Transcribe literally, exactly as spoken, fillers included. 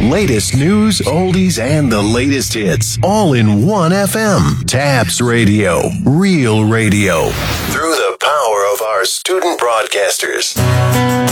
latest news, oldies, and the latest hits, all in one F M. Tabs Radio, real radio. Through the power of our student broadcasters.